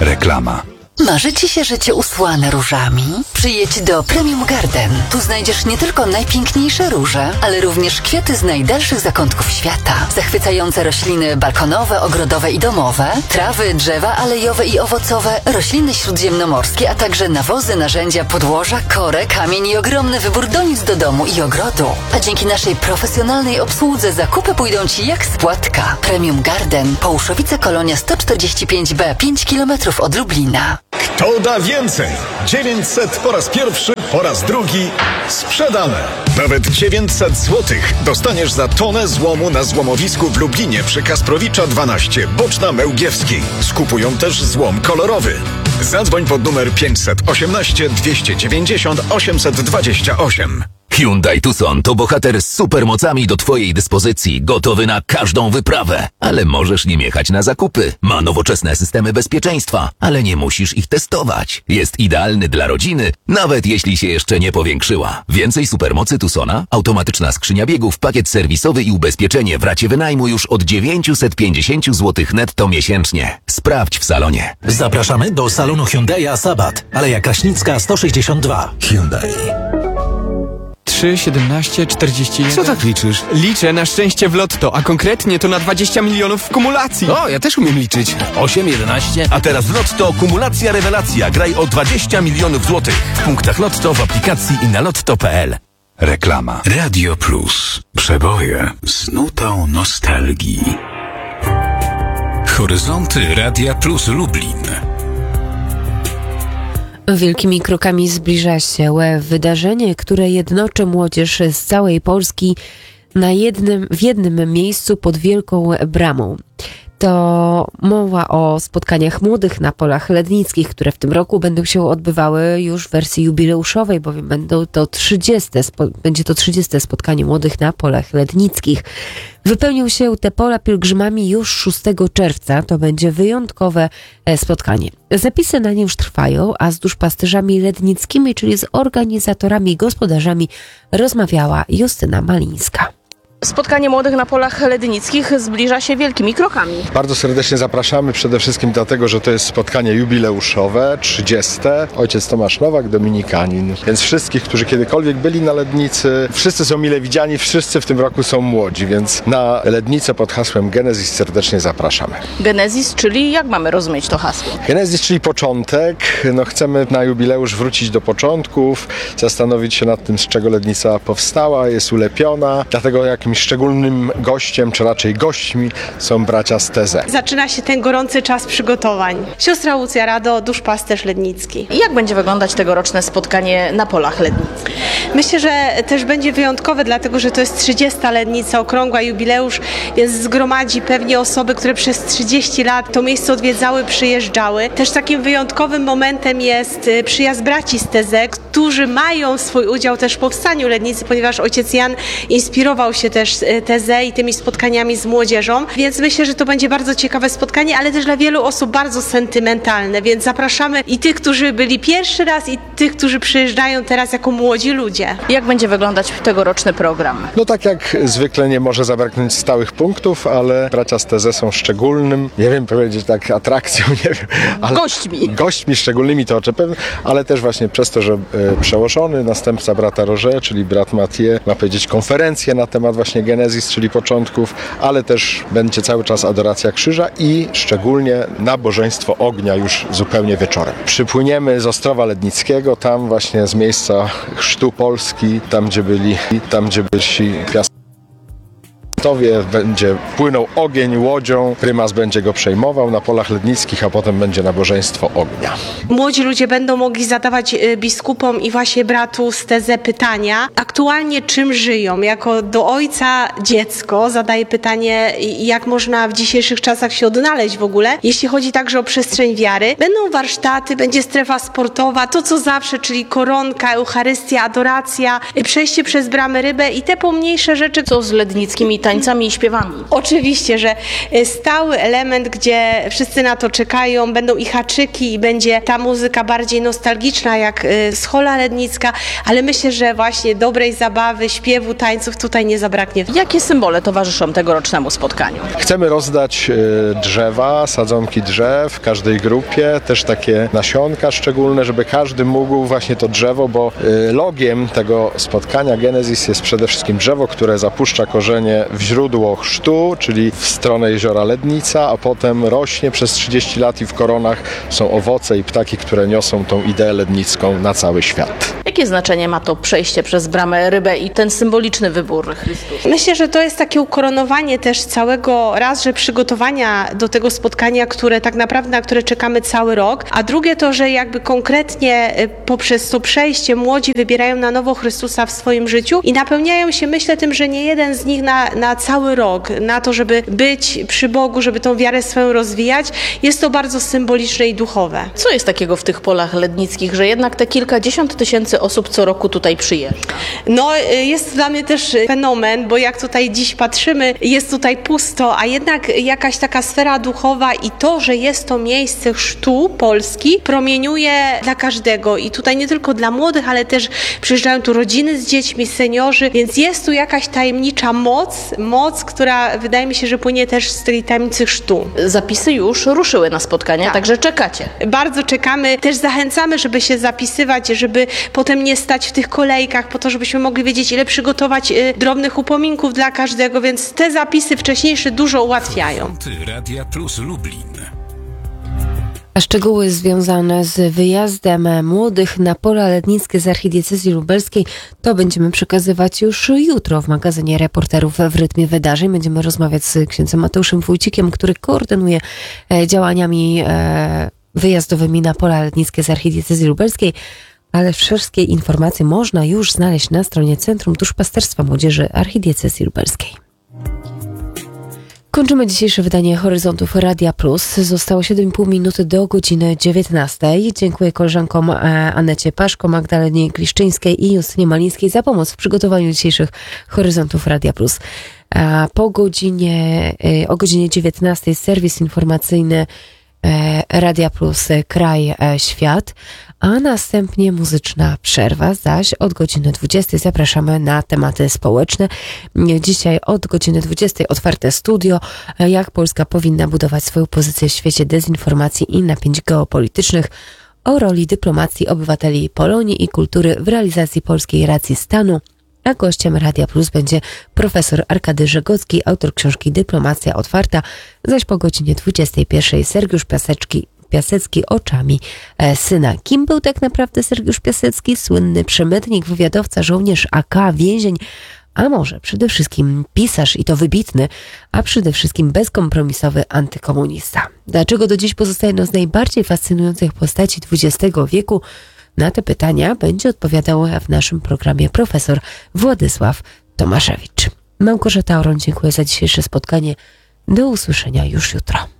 Reklama. Marzy Ci się życie usłane różami? Przyjedź do Premium Garden. Tu znajdziesz nie tylko najpiękniejsze róże, ale również kwiaty z najdalszych zakątków świata. Zachwycające rośliny balkonowe, ogrodowe i domowe, trawy, drzewa alejowe i owocowe, rośliny śródziemnomorskie, a także nawozy, narzędzia, podłoża, korę, kamień i ogromny wybór donic do domu i ogrodu. A dzięki naszej profesjonalnej obsłudze zakupy pójdą Ci jak z płatka. Premium Garden, Połuszowice Kolonia 145B, 5 km od Lublina. Kto da więcej? 900 po raz pierwszy, po raz drugi sprzedane. Nawet 900 zł dostaniesz za tonę złomu na złomowisku w Lublinie przy Kasprowicza 12, Boczna Mełgiewskiej. Skupują też złom kolorowy. Zadzwoń pod numer 518 290 828. Hyundai Tucson to bohater z supermocami do Twojej dyspozycji, gotowy na każdą wyprawę. Ale możesz nim jechać na zakupy. Ma nowoczesne systemy bezpieczeństwa, ale nie musisz ich testować. Jest idealny dla rodziny, nawet jeśli się jeszcze nie powiększyła. Więcej supermocy Tucsona, automatyczna skrzynia biegów, pakiet serwisowy i ubezpieczenie w racie wynajmu już od 950 zł netto miesięcznie. Sprawdź w salonie. Zapraszamy do salonu Hyundai'a Sabat, Aleja Kraśnicka 162. Hyundai. 3, 17, 41... Co tak liczysz? Liczę na szczęście w lotto, a konkretnie to na 20 milionów w kumulacji. O, ja też umiem liczyć. 8, 11... A teraz w Lotto kumulacja rewelacja. Graj o 20 milionów złotych. W punktach Lotto, w aplikacji i na lotto.pl. Reklama. Radio Plus. Przeboje z nutą nostalgii. Horyzonty Radia Plus Lublin. Wielkimi krokami zbliża się wydarzenie, które jednoczy młodzież z całej Polski w jednym miejscu pod Wielką Bramą. To mowa o spotkaniach młodych na polach lednickich, które w tym roku będą się odbywały już w wersji jubileuszowej, bowiem będzie to 30. spotkanie młodych na polach lednickich. Wypełnią się te pola pielgrzymami już 6 czerwca. To będzie wyjątkowe spotkanie. Zapisy na nie już trwają, a z duszpasterzami lednickimi, czyli z organizatorami i gospodarzami, rozmawiała Justyna Malińska. Spotkanie młodych na polach lednickich zbliża się wielkimi krokami. Bardzo serdecznie zapraszamy, przede wszystkim dlatego, że to jest spotkanie jubileuszowe, 30. Ojciec Tomasz Nowak, dominikanin. Więc wszystkich, którzy kiedykolwiek byli na Lednicy, wszyscy są mile widziani, wszyscy w tym roku są młodzi, więc na Lednicę pod hasłem Genezis serdecznie zapraszamy. Genezis, czyli jak mamy rozumieć to hasło? Genezis, czyli początek. Chcemy na jubileusz wrócić do początków, zastanowić się nad tym, z czego Lednica powstała, jest ulepiona, dlatego jakimś szczególnym gościem, czy raczej gośćmi są bracia z TZ. Zaczyna się ten gorący czas przygotowań. Siostra Łucja Rado, duszpasterz lednicki. I jak będzie wyglądać tegoroczne spotkanie na polach lednickich? Myślę, że też będzie wyjątkowe, dlatego że to jest 30. Lednica, okrągła jubileusz, więc zgromadzi pewnie osoby, które przez 30 lat to miejsce odwiedzały, przyjeżdżały. Też takim wyjątkowym momentem jest przyjazd braci z TZ, którzy mają swój udział też w powstaniu Lednicy, ponieważ ojciec Jan inspirował się też TZ i tymi spotkaniami z młodzieżą, więc myślę, że to będzie bardzo ciekawe spotkanie, ale też dla wielu osób bardzo sentymentalne, więc zapraszamy i tych, którzy byli pierwszy raz, i tych, którzy przyjeżdżają teraz jako młodzi ludzie. Jak będzie wyglądać tegoroczny program? No tak jak zwykle nie może zabraknąć stałych punktów, ale bracia z TZ są szczególnym, nie wiem powiedzieć tak, atrakcją, nie wiem, ale gośćmi szczególnymi to oczepem, ale też właśnie przez to, że przełożony następca brata Roger, czyli brat Mathieu, ma powiedzieć konferencję na temat właśnie Genezis, czyli początków, ale też będzie cały czas adoracja krzyża i szczególnie nabożeństwo ognia już zupełnie wieczorem. Przypłyniemy z Ostrowa Lednickiego, tam właśnie z miejsca chrztu Polski, tam gdzie byli piastowie, będzie płynął ogień łodzią, prymas będzie go przejmował na polach lednickich, a potem będzie nabożeństwo ognia. Młodzi ludzie będą mogli zadawać biskupom i właśnie bratu z TZ pytania. Aktualnie czym żyją? Jako do ojca dziecko zadaje pytanie, jak można w dzisiejszych czasach się odnaleźć w ogóle, jeśli chodzi także o przestrzeń wiary. Będą warsztaty, będzie strefa sportowa, to co zawsze, czyli koronka, Eucharystia, adoracja, przejście przez bramę Rybę i te pomniejsze rzeczy. Co z lednickimi tańcami tańcami i śpiewami. Oczywiście, że stały element, gdzie wszyscy na to czekają, będą i haczyki i będzie ta muzyka bardziej nostalgiczna jak Schola Lednicka, ale myślę, że właśnie dobrej zabawy, śpiewu, tańców tutaj nie zabraknie. Jakie symbole towarzyszą tegorocznemu spotkaniu? Chcemy rozdać drzewa, sadzonki drzew w każdej grupie, też takie nasionka szczególne, żeby każdy mógł właśnie to drzewo, bo logiem tego spotkania Genesis jest przede wszystkim drzewo, które zapuszcza korzenie w źródło chrztu, czyli w stronę jeziora Lednica, a potem rośnie przez 30 lat i w koronach są owoce i ptaki, które niosą tą ideę lednicką na cały świat. Jakie znaczenie ma to przejście przez bramę Rybę i ten symboliczny wybór Chrystusa? Myślę, że to jest takie ukoronowanie też całego, raz, że przygotowania do tego spotkania, które tak naprawdę, na które czekamy cały rok, a drugie to, że jakby konkretnie poprzez to przejście młodzi wybierają na nowo Chrystusa w swoim życiu i napełniają się, myślę, tym, że nie jeden z nich na cały rok, na to, żeby być przy Bogu, żeby tą wiarę swoją rozwijać, jest to bardzo symboliczne i duchowe. Co jest takiego w tych polach lednickich, że jednak te kilkadziesiąt tysięcy osób co roku tutaj przyjeżdża? No, jest dla mnie też fenomen, bo jak tutaj dziś patrzymy, jest tutaj pusto, a jednak jakaś taka sfera duchowa i to, że jest to miejsce chrztu Polski, promieniuje dla każdego i tutaj nie tylko dla młodych, ale też przyjeżdżają tu rodziny z dziećmi, seniorzy, więc jest tu jakaś tajemnicza moc, która wydaje mi się, że płynie też z tej tajemnicy chrztu. Zapisy już ruszyły na spotkania, tak. Także czekacie. Bardzo czekamy, też zachęcamy, żeby się zapisywać, żeby potem nie stać w tych kolejkach, po to, żebyśmy mogli wiedzieć, ile przygotować drobnych upominków dla każdego, więc te zapisy wcześniejsze dużo ułatwiają. Radia Plus Lublin. A szczegóły związane z wyjazdem młodych na pola lednickie z archidiecezji lubelskiej to będziemy przekazywać już jutro w magazynie Reporterów w rytmie wydarzeń. Będziemy rozmawiać z księdzem Mateuszem Wójcikiem, który koordynuje działaniami wyjazdowymi na pola lednickie z archidiecezji lubelskiej. Ale wszystkie informacje można już znaleźć na stronie Centrum Duszpasterstwa Młodzieży Archidiecezji Lubelskiej. Kończymy dzisiejsze wydanie Horyzontów Radia Plus. Zostało 7,5 minuty do godziny 19. Dziękuję koleżankom Anecie Paszko, Magdalenie Kliszczyńskiej i Justynie Malińskiej za pomoc w przygotowaniu dzisiejszych Horyzontów Radia Plus. O godzinie 19 serwis informacyjny Radia Plus Kraj Świat, a następnie muzyczna przerwa, zaś od godziny 20 zapraszamy na tematy społeczne. Dzisiaj od godziny 20 otwarte studio, jak Polska powinna budować swoją pozycję w świecie dezinformacji i napięć geopolitycznych, o roli dyplomacji obywateli Polonii i kultury w realizacji polskiej racji stanu. A gościem Radia Plus będzie profesor Arkady Żegocki, autor książki Dyplomacja otwarta, zaś po godzinie 21 Sergiusz Piasecki oczami syna. Kim był tak naprawdę Sergiusz Piasecki? Słynny przemytnik, wywiadowca, żołnierz AK, więzień, a może przede wszystkim pisarz i to wybitny, a przede wszystkim bezkompromisowy antykomunista. Dlaczego do dziś pozostaje jedną z najbardziej fascynujących postaci XX wieku? Na te pytania będzie odpowiadał w naszym programie profesor Władysław Tomaszewicz. Małgorzata Oron, dziękuję za dzisiejsze spotkanie. Do usłyszenia już jutro.